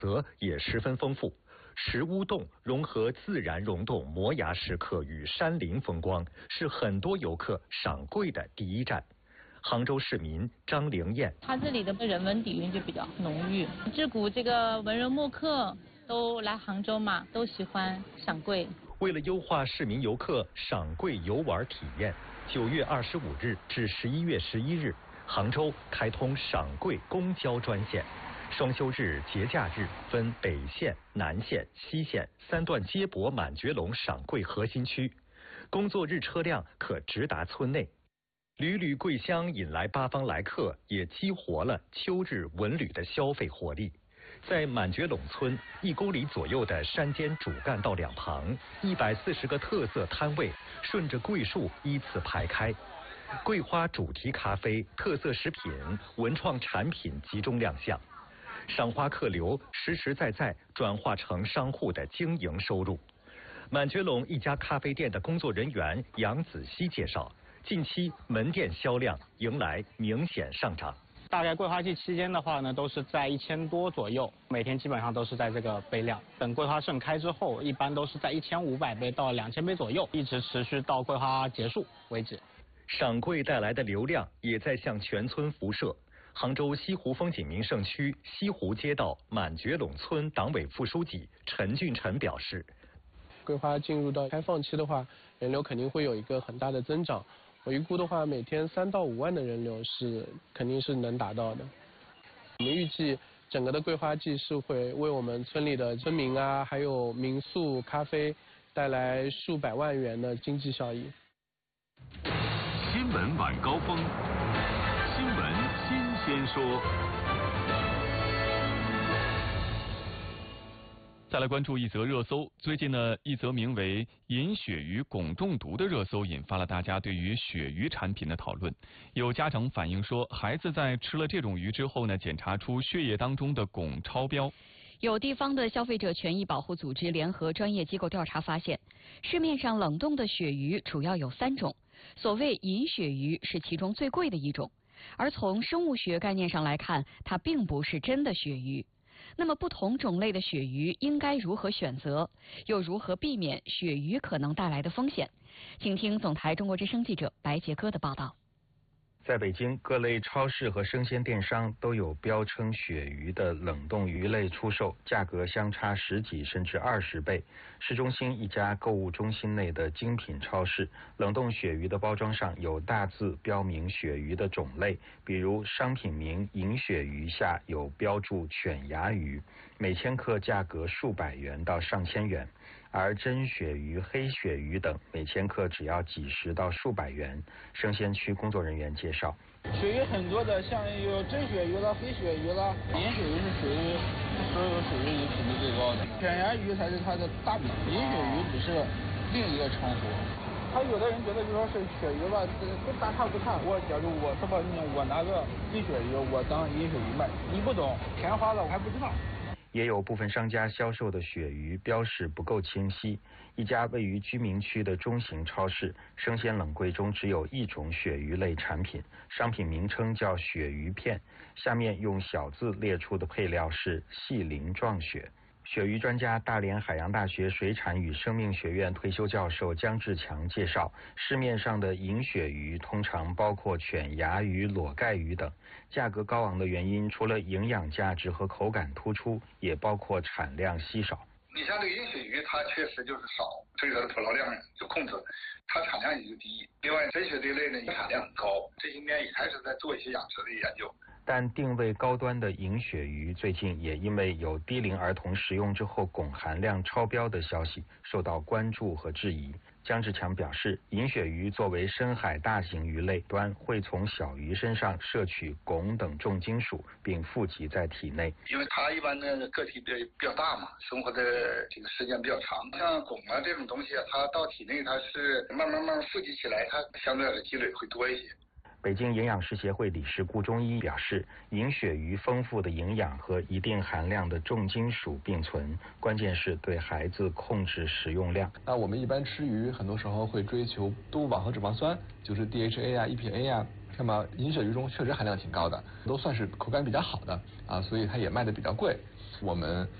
择也十分丰富。石屋洞融合自然溶洞摩崖石刻与山林风光，是很多游客赏桂的第一站。杭州市民张玲燕， 它这里的人文底蕴就比较浓郁，自古这个文人墨客都来杭州嘛，都喜欢赏桂。 为了优化市民游客赏桂游玩体验，9月25日至11月11日，杭州开通赏桂公交专线。双休日、节假日分北线、南线、西线3段接驳满觉陇赏桂核心区，工作日车辆可直达村内。缕缕桂香引来八方来客，也激活了秋日文旅的消费活力。在满觉陇村1公里左右的山间主干道两旁，140个特色摊位顺着桂树依次排开，桂花主题咖啡、特色食品、文创产品集中亮相，赏花客流实实在在转化成商户的经营收入。满觉陇一家咖啡店的工作人员杨子熙介绍，近期门店销量迎来明显上涨。 大概桂花季期间的话呢，都是在1000多左右，每天基本上都是在这个杯量。等桂花盛开之后，一般都是在1500杯到2000杯左右，一直持续到桂花结束为止。 赏桂带来的流量也在向全村辐射。杭州西湖风景名胜区西湖街道满觉陇村党委副书记陈俊臣表示， 桂花进入到开放期的话，人流肯定会有一个很大的增长。我预估的话，每天3到5万的人流肯定是能达到的。我们预计整个的桂花季是会为我们村里的村民啊，还有民宿、咖啡带来数百万元的经济效益。 新闻晚高峰，新闻新鲜说。 再来关注一则热搜，最近呢，一则名为“饮鳕鱼汞中毒”的热搜引发了大家对于鳕鱼产品的讨论。有家长反映说，孩子在吃了这种鱼之后呢，检查出血液当中的汞超标。 有地方的消费者权益保护组织联合专业机构调查发现，市面上冷冻的鳕鱼主要有3种，所谓饮鳕鱼是其中最贵的一种，而从生物学概念上来看，它并不是真的鳕鱼。那么不同种类的鳕鱼应该如何选择，又如何避免鳕鱼可能带来的风险？请听总台中国之声记者白杰哥的报道。 在北京，各类超市和生鲜电商都有标称鳕鱼的冷冻鱼类出售，价格相差10几甚至20倍。市中心一家购物中心内的精品超市，冷冻鳕鱼的包装上有大字标明鳕鱼的种类，比如商品名银鳕鱼下有标注犬牙鱼，每千克价格数百元到上千元。而真鳕鱼、黑鳕鱼等每千克只要几十到数百元。生鲜区工作人员介绍， 鳕鱼很多的，像有真鳕鱼了、黑鳕鱼了，银鳕鱼是属于所有鳕鱼里品质最高的，犬牙鱼才是它的大名，银鳕鱼只是另一个称呼。他有的人觉得就说是鳕鱼吧，跟大差不差。假如我是吧，我拿个银鳕鱼，我当银鳕鱼卖，你不懂，填花了我还不知道。 也有部分商家销售的鳕鱼标示不够清晰。一家位于居民区的中型超市，生鲜冷柜中只有一种鳕鱼类产品，商品名称叫鳕鱼片，下面用小字列出的配料是细鳞状鳕。鳕鱼专家大连海洋大学水产与生命学院退休教授姜志强介绍，市面上的银鳕鱼通常包括犬牙鱼、裸盖鱼等，价格高昂的原因除了营养价值和口感突出，也包括产量稀少。 你像这个银鳕鱼，它确实就是少，所以它的捕捞量就控制，它产量也就低。另外，真鳕这类呢，产量很高，这些年也开始在做一些养殖的研究。 但定位高端的银鳕鱼最近也因为有低龄儿童食用之后汞含量超标的消息受到关注和质疑。姜志强表示，银鳕鱼作为深海大型鱼类端，会从小鱼身上摄取汞等重金属，并富集在体内。 因为它一般的个体比较大嘛，生活的这个时间比较长，像汞啊这种东西啊，它到体内它是慢慢富集起来，它相对来说积累会多一些。 北京营养师协会理事顾中医表示，银鳕鱼丰富的营养和一定含量的重金属并存，关键是对孩子控制食用量。 那我们一般吃鱼，很多时候会追求动物饱和脂肪酸，就是 DHA 啊、EPA 啊。那么银鳕鱼中确实含量挺高的，都算是口感比较好的啊，所以它也卖的比较贵。 我们